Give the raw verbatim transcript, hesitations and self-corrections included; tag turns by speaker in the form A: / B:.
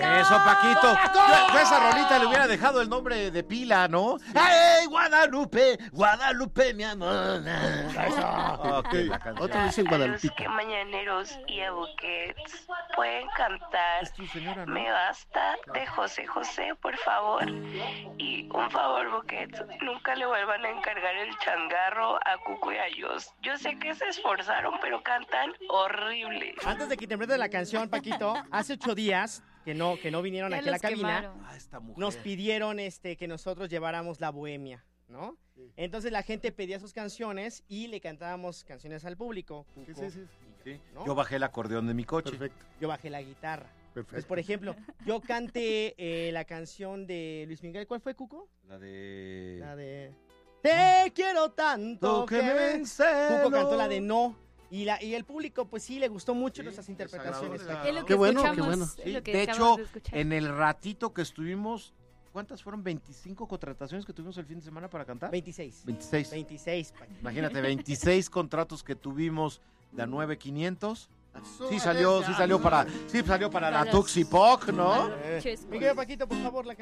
A: Eso, Paquito. Yo, yo a esa rolita le hubiera dejado el nombre de pila, ¿no? Sí. ¡Ay, Guadalupe! Guadalupe, mi amor. Eso. Okay,
B: Otro dicen Guadalupe.
C: Que mañaneros y Ebuquets pueden cantar
A: ¿Es tu señora, no?
C: Me Basta de José José, por favor. Y un favor, Buquets, nunca le vuelvan a encargar el changarro a Cuco y a Jos. Yo sé que se esforzaron, pero cantan horrible.
D: Antes de que te de la canción, Paquito, hace ocho días que no, que no vinieron
E: Ya
D: aquí a la
E: los
D: cabina,
E: quemaron.
A: Ah, esta mujer.
D: nos pidieron este, que nosotros lleváramos la bohemia, ¿no?
B: Sí.
D: Entonces la gente pedía sus canciones y le cantábamos canciones al público.
B: Sí,
D: Cuco,
B: sí, sí.
A: Sí.
D: ¿no?
A: Yo bajé el acordeón de mi coche.
B: Perfecto,
D: Yo bajé la guitarra.
B: perfecto.
D: Pues, por ejemplo, yo canté eh, la canción de Luis Miguel. ¿Cuál fue, Cuco?
A: La de...
D: La de... Te quiero tanto
A: que me vence.
D: Cuco cantó la de No. Y, la, y el público, pues sí, le gustó mucho
A: Sí,
D: nuestras
A: les
D: interpretaciones.
A: agradó,
D: Paquito.
E: Es lo que
B: Qué bueno, qué
E: escuchamos.
B: bueno.
E: es
A: Sí,
E: lo que
A: de
E: acabamos
A: hecho,
E: de escuchar.
A: en el ratito que estuvimos, ¿cuántas fueron? ¿veinticinco contrataciones que tuvimos el fin de semana para cantar?
D: veintiséis.
A: veintiséis.
D: veintiséis, Paquito.
A: Imagínate, veintiséis contratos que tuvimos de a nueve mil quinientos. Sí salió, sí salió para, sí salió para la
E: Para los-
A: Tuxipoc, ¿no?
E: Chescos.
D: Mi querido Paquito, por favor, la